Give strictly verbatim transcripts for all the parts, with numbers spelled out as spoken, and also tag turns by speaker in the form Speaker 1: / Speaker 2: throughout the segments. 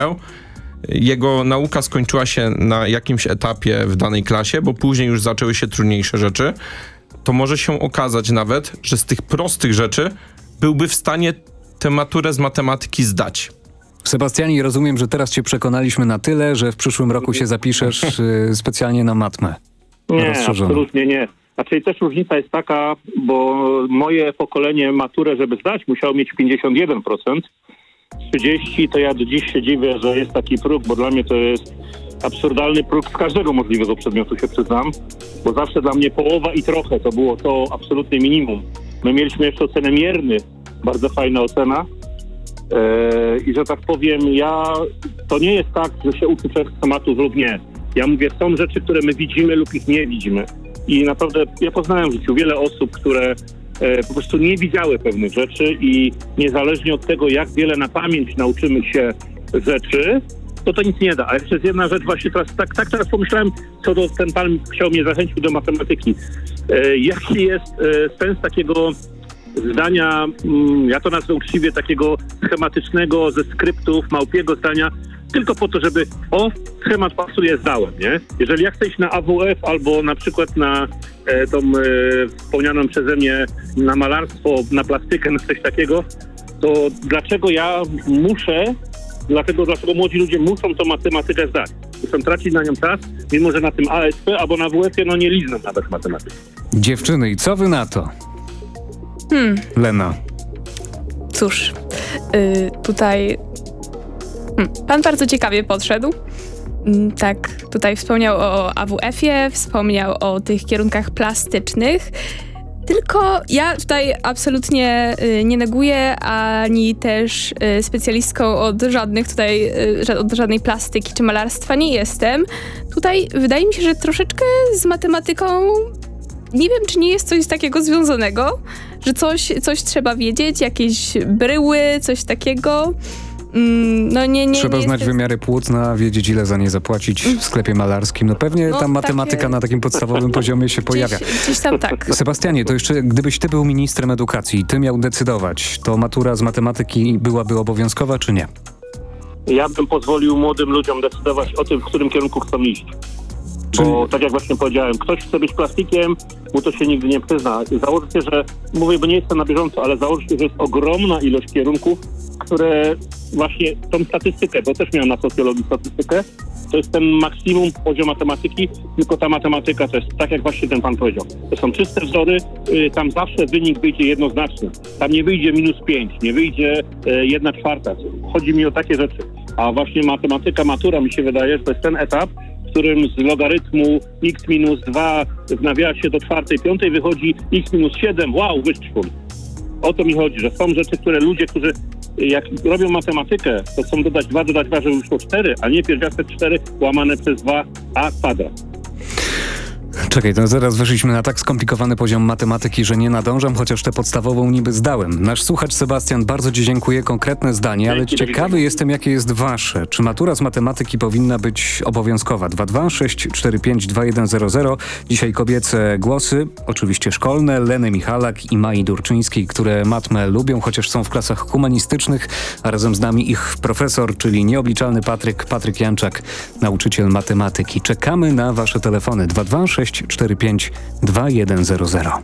Speaker 1: jego nauka skończyła się na jakimś etapie w danej klasie, bo później już zaczęły się trudniejsze rzeczy, to może się okazać nawet, że z tych prostych rzeczy byłby w stanie tę maturę z matematyki zdać.
Speaker 2: Sebastianie, rozumiem, że teraz cię przekonaliśmy na tyle, że w przyszłym roku się zapiszesz y, specjalnie na matmę.
Speaker 3: Nie, absolutnie nie. Znaczy też różnica jest taka, bo moje pokolenie maturę, żeby zdać, musiało mieć pięćdziesiąt jeden procent. trzydzieści to ja do dziś się dziwię, że jest taki próg, bo dla mnie to jest absurdalny próg z każdego możliwego przedmiotu, się przyznam, bo zawsze dla mnie połowa i trochę to było to absolutne minimum. My mieliśmy jeszcze ocenę mierny, bardzo fajna ocena eee, i że tak powiem, ja to nie jest tak, że się uczy trzech schematów lub nie. Ja mówię, są rzeczy, które my widzimy lub ich nie widzimy i naprawdę ja poznałem w życiu wiele osób, które e, po prostu nie widziały pewnych rzeczy i niezależnie od tego, jak wiele na pamięć nauczymy się rzeczy, to to nic nie da. A jeszcze jest jedna rzecz, właśnie teraz, tak, tak teraz pomyślałem, co do, ten pan chciał mnie zachęcić do matematyki. E, jaki jest e, sens takiego zdania, mm, ja to nazwę uczciwie, takiego schematycznego ze skryptów, małpiego zdania, tylko po to, żeby o, schemat pasuje, zdałem, nie? Jeżeli ja chcę iść na A W F albo na przykład na e, tą e, wspomnianą przeze mnie na malarstwo, na plastykę, na coś takiego, to dlaczego ja muszę, dlatego dlaczego młodzi ludzie muszą tą matematykę zdać? Muszą tracić na nią czas, mimo że na tym A S P albo na W F-ie no nie lizną nawet matematyki.
Speaker 2: Dziewczyny, i co wy na to?
Speaker 4: Hmm.
Speaker 2: Lena.
Speaker 4: Cóż, yy, tutaj hmm, pan bardzo ciekawie podszedł. Yy, tak, tutaj wspomniał o A W F-ie, wspomniał o tych kierunkach plastycznych. Tylko ja tutaj absolutnie y, nie neguję, ani też y, specjalistką od żadnych tutaj, y, od żadnej plastyki czy malarstwa nie jestem. Tutaj wydaje mi się, że troszeczkę z matematyką nie wiem, czy nie jest coś takiego związanego, że coś, coś trzeba wiedzieć, jakieś bryły, coś takiego. No nie, nie,
Speaker 2: Trzeba
Speaker 4: nie
Speaker 2: znać
Speaker 4: jestem...
Speaker 2: wymiary płótna, wiedzieć ile za nie zapłacić w sklepie malarskim. No pewnie
Speaker 4: no,
Speaker 2: tam matematyka
Speaker 4: takie...
Speaker 2: na takim podstawowym poziomie się pojawia.
Speaker 4: Gdzieś, gdzieś tam tak.
Speaker 2: Sebastianie, to jeszcze gdybyś ty był ministrem edukacji i ty miał decydować, to matura z matematyki byłaby obowiązkowa czy nie?
Speaker 3: Ja bym pozwolił młodym ludziom decydować o tym, w którym kierunku chcą iść.
Speaker 2: Czyli...
Speaker 3: Bo tak jak właśnie powiedziałem, ktoś chce być plastikiem, mu to się nigdy nie przyzna. Założę się, że, mówię, bo nie jestem na bieżąco, ale założę się, że jest ogromna ilość kierunków, które właśnie tą statystykę, bo też miałem na socjologii statystykę, to jest ten maksimum poziom matematyki, tylko ta matematyka to jest tak, jak właśnie ten pan powiedział. To są czyste wzory, yy, tam zawsze wynik wyjdzie jednoznaczny. Tam nie wyjdzie minus pięć, nie wyjdzie yy, jedna czwarta. Chodzi mi o takie rzeczy. A właśnie matematyka, matura mi się wydaje, że to jest ten etap, w którym z logarytmu x minus dwa w nawiasie do czwartej, piątej wychodzi x minus siedem, wow, wyszczur. O to mi chodzi, że są rzeczy, które ludzie, którzy jak robią matematykę, to chcą dodać dwa, dodać dwa, żeby wyszło cztery, a nie pierwiastek cztery łamane przez dwa a kwadrat.
Speaker 2: Czekaj, to zaraz weszliśmy na tak skomplikowany poziom matematyki, że nie nadążam, chociaż tę podstawową niby zdałem. Nasz słuchacz Sebastian, bardzo ci dziękuję, konkretne zdanie, ale Dzięki, ciekawy jestem, jakie jest wasze. Czy matura z matematyki powinna być obowiązkowa? dwa dwa sześć cztery pięć dwa jeden zero zero. Dzisiaj kobiece głosy, oczywiście szkolne, Leny Michalak i Mai Durczyńskiej, które matmę lubią, chociaż są w klasach humanistycznych, a razem z nami ich profesor, czyli nieobliczalny Patryk, Patryk Janczak, nauczyciel matematyki. Czekamy na wasze telefony dwa dwa sześć cztery pięć dwa jeden zero zero.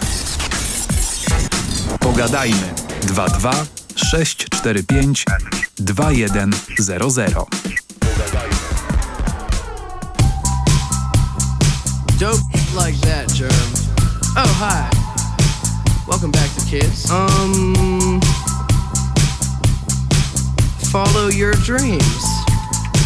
Speaker 5: Pogadajmy dwa dwa sześć cztery pięć dwa jeden zero zero.
Speaker 6: Dope like that, Germ. Oh, hi. Welcome back to Kids. Um, follow your dreams.